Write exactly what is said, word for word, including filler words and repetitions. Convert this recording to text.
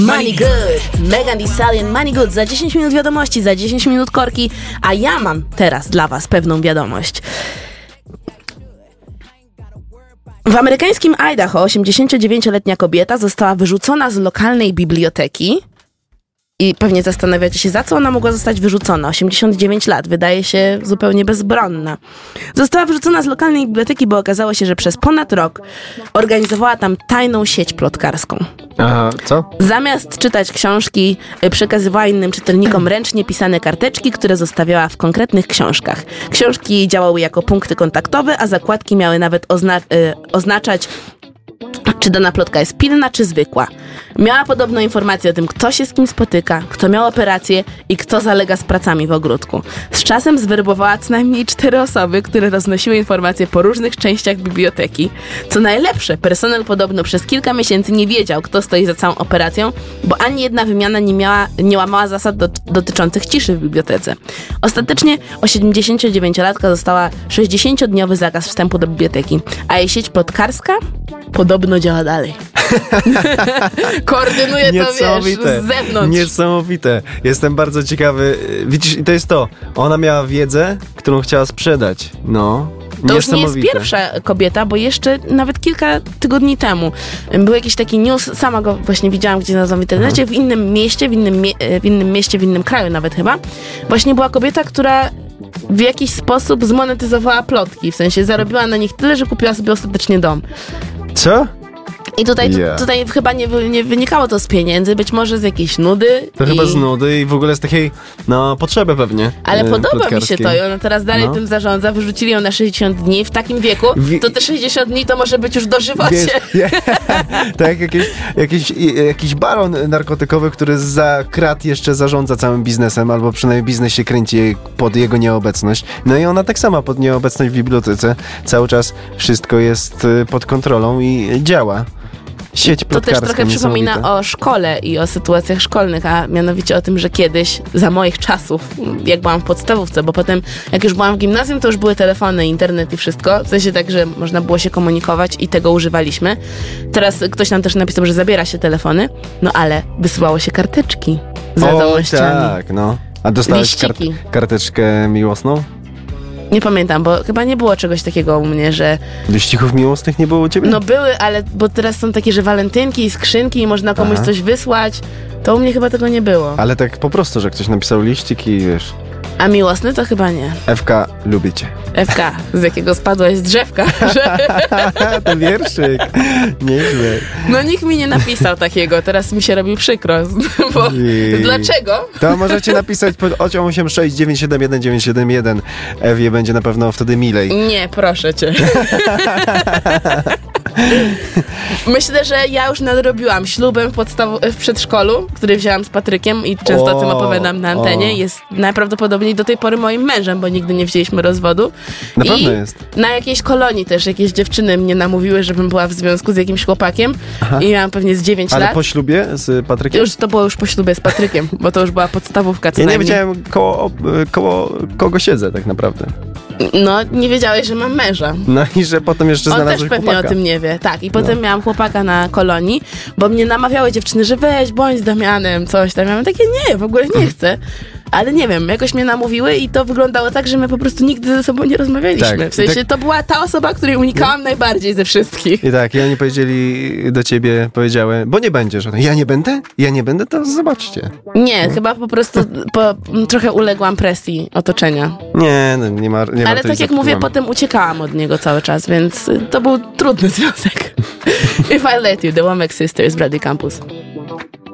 Money Good, Megan Thee Stallion, Money Good, za dziesięć minut wiadomości, za dziesięć minut korki, a ja mam teraz dla was pewną wiadomość. W amerykańskim Idaho osiemdziesięciodziewięcioletnia kobieta została wyrzucona z lokalnej biblioteki. I pewnie zastanawiacie się, za co ona mogła zostać wyrzucona. osiemdziesiąt dziewięć lat, wydaje się zupełnie bezbronna. Została wyrzucona z lokalnej biblioteki, bo okazało się, że przez ponad rok organizowała tam tajną sieć plotkarską. Aha, co? Zamiast czytać książki, przekazywała innym czytelnikom ręcznie pisane karteczki, które zostawiała w konkretnych książkach. Książki działały jako punkty kontaktowe, a zakładki miały nawet ozna- y, oznaczać, czy dana plotka jest pilna, czy zwykła. Miała podobno informacje o tym, kto się z kim spotyka, kto miał operację i kto zalega z pracami w ogródku. Z czasem zwerbowała co najmniej cztery osoby, które roznosiły informacje po różnych częściach biblioteki. Co najlepsze, personel podobno przez kilka miesięcy nie wiedział, kto stoi za całą operacją, bo ani jedna wymiana nie, miała, nie łamała zasad do, dotyczących ciszy w bibliotece. Ostatecznie osiemdziesięciodziewięciolatka dostała sześćdziesięciodniowy zakaz wstępu do biblioteki, a jej sieć plotkarska podobno działa dalej. Koordynuje to, wiesz, z zewnątrz. Niesamowite. Jestem bardzo ciekawy. Widzisz, i to jest to. Ona miała wiedzę, którą chciała sprzedać. No. To już nie jest pierwsza kobieta, bo jeszcze nawet kilka tygodni temu był jakiś taki news, sama go właśnie widziałam gdzieś na w internecie, w innym mieście, w innym, mie- w innym mieście, w innym kraju nawet chyba. Właśnie była kobieta, która w jakiś sposób zmonetyzowała plotki, w sensie zarobiła na nich tyle, że kupiła sobie ostatecznie dom. Co? I tutaj, yeah. tu, tutaj chyba nie, nie wynikało to z pieniędzy, być może z jakiejś nudy. To i... chyba z nudy i w ogóle z takiej, no, potrzeby pewnie. Ale podoba mi się to i ona teraz dalej no. tym zarządza. Wyrzucili ją na sześćdziesiąt dni. W takim wieku, Wie... to te sześćdziesiąt dni to może być już dożywocie. Wiesz, tak jak jakiś, jakiś, jakiś baron narkotykowy, który za krat jeszcze zarządza całym biznesem, albo przynajmniej biznes się kręci pod jego nieobecność. No i ona tak sama pod nieobecność w bibliotece. Cały czas wszystko jest pod kontrolą i działa. Sieć to też trochę przypomina o szkole i o sytuacjach szkolnych, a mianowicie o tym, że kiedyś, za moich czasów, jak byłam w podstawówce, bo potem jak już byłam w gimnazjum, to już były telefony, internet i wszystko, w sensie tak, że można było się komunikować i tego używaliśmy. Teraz ktoś nam też napisał, że zabiera się telefony, no ale wysyłało się karteczki z wiadomościami. O tak, no. A dostałeś kart- karteczkę miłosną? Nie pamiętam, bo chyba nie było czegoś takiego u mnie, że... Liścichów miłosnych nie było u ciebie? No były, ale bo teraz są takie, że walentynki i skrzynki i można komuś Aha. coś wysłać. To u mnie chyba tego nie było. Ale tak po prostu, że ktoś napisał liścik i wiesz... A miłosny to chyba nie. F K, lubię cię. F K, z jakiego spadłaś z drzewka. To wierszyk. Nieźle. No nikt mi nie napisał takiego, teraz mi się robi przykro. Bo I... Dlaczego? To możecie napisać pod osiem osiem sześć dziewięć siedem jeden dziewięć siedem jeden. Ewie będzie na pewno wtedy milej. Nie, proszę cię. Myślę, że ja już nadrobiłam ślubem w, podstaw- w przedszkolu, który wzięłam z Patrykiem i często o, o tym opowiadam na antenie. O. Jest najprawdopodobniej do tej pory moim mężem, bo nigdy nie wzięliśmy rozwodu. Na pewno jest. Na jakiejś kolonii też jakieś dziewczyny mnie namówiły, żebym była w związku z jakimś chłopakiem. Aha. I miałam pewnie z dziewięć Ale lat. po ślubie z Patrykiem? Już to było już po ślubie z Patrykiem, bo to już była podstawówka co Ja najmniej. nie wiedziałem koło, koło kogo siedzę tak naprawdę. No, nie wiedziałeś, że mam męża. No i że potem jeszcze znalazłeś chłopaka. On też pewnie chłopaka. o tym nie wie. Tak, i potem no. miałam chłopaka na kolonii, bo mnie namawiały dziewczyny, że weź, bądź z Damianem, coś tam. Ja miałam takie, nie, w ogóle nie chcę. Ale nie wiem, jakoś mnie namówiły i to wyglądało tak, że my po prostu nigdy ze sobą nie rozmawialiśmy. Tak, w sensie tak... to była ta osoba, której unikałam no. najbardziej ze wszystkich. I tak, i oni powiedzieli do ciebie, powiedziały, bo nie będziesz. Ja nie będę? Ja nie będę? To zobaczcie. Nie, no. chyba po prostu po, trochę uległam presji otoczenia. Nie, no nie ma nie Ale tak jak mówię, potem uciekałam od niego cały czas, więc to był trudny związek. If I Let You, The Womack Sisters, Bradley Campus.